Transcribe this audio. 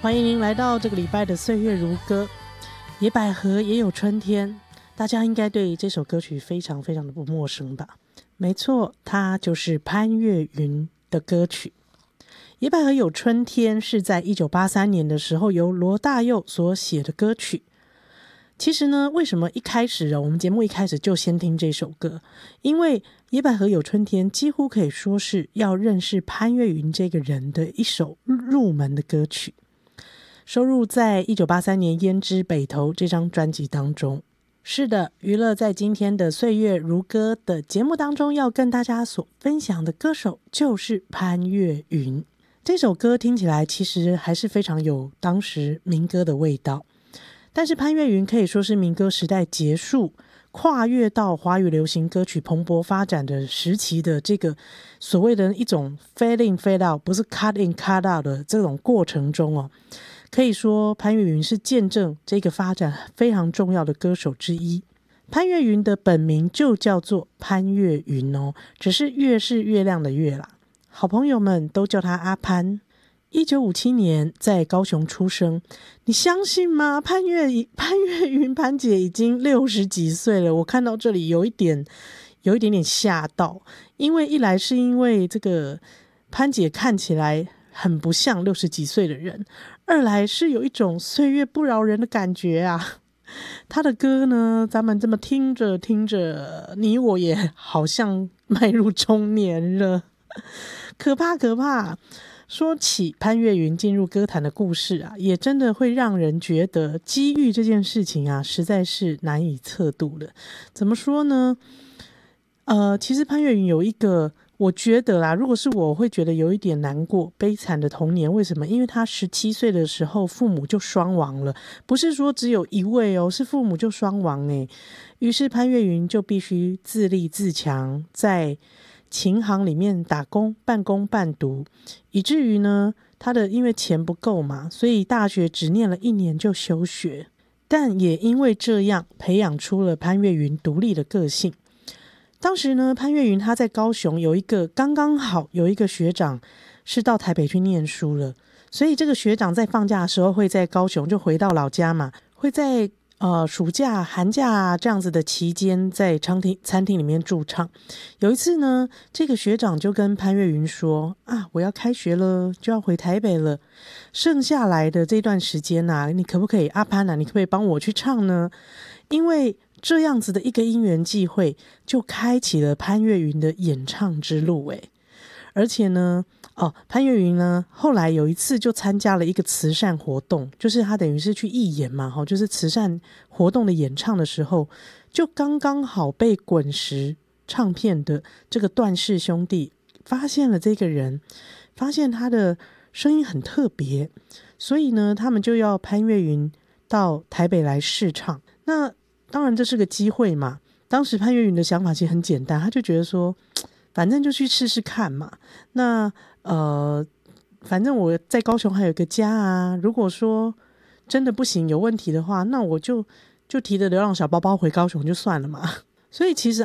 欢迎您来到这个礼拜的岁月如歌。野百合也有春天，大家应该对这首歌曲非常非常的不陌生吧？没错，它就是潘越云的歌曲。野百合有春天是在1983年的时候由罗大佑所写的歌曲。其实呢，为什么一开始我们节目一开始就先听这首歌？因为野百合有春天几乎可以说是要认识潘越云这个人的一首入门的歌曲，收录在1983年《胭脂北投》这张专辑当中。是的，娱乐在今天的岁月如歌的节目当中要跟大家所分享的歌手就是潘越云。这首歌听起来其实还是非常有当时民歌的味道，但是潘越云可以说是民歌时代结束跨越到华语流行歌曲蓬勃发展的时期的这个所谓的一种 fade in fade out， 不是 cut in cut out 的这种过程中可以说潘越云是见证这个发展非常重要的歌手之一。潘越云的本名就叫做潘越云只是月是月亮的月啦，好朋友们都叫他阿潘。1957年在高雄出生，你相信吗？潘越云潘姐已经60几岁了。我看到这里有一点点吓到，因为一来是因为这个潘姐看起来很不像60几岁的人，二来是有一种岁月不饶人的感觉啊。她的歌呢，咱们这么听着听着，你我也好像迈入中年了，可怕可怕。说起潘越云进入歌坛的故事啊，也真的会让人觉得机遇这件事情啊，实在是难以测度的。怎么说呢？其实潘越云有一个，我觉得啦，如果是我会觉得有一点难过、悲惨的童年。为什么？因为他17岁的时候父母就双亡了，不是说只有一位是父母就双亡于是潘越云就必须自立自强，在琴行里面打工，半工半读，以至于呢，他的因为钱不够嘛，所以大学只念了1年就休学。但也因为这样，培养出了潘越云独立的个性。当时呢，潘越云他在高雄有一个刚刚好有一个学长是到台北去念书了，所以这个学长在放假的时候会在高雄就回到老家嘛，会在暑假寒假这样子的期间在餐厅里面驻唱。有一次呢，这个学长就跟潘越云说我要开学了，就要回台北了，剩下来的这段时间你可不可以阿潘你可不可以帮我去唱呢？因为这样子的一个因缘际会，就开启了潘越云的演唱之路而且呢潘越云呢后来有一次就参加了一个慈善活动，就是他等于是去义演嘛就是慈善活动的演唱的时候，就刚刚好被滚石唱片的这个段氏兄弟发现了这个人，发现他的声音很特别，所以呢他们就要潘越云到台北来试唱。那当然这是个机会嘛，当时潘越云的想法其实很简单，他就觉得说反正就去试试看嘛，那反正我在高雄还有一个家如果说真的不行有问题的话，那我就提着流浪小包包回高雄就算了嘛。所以其实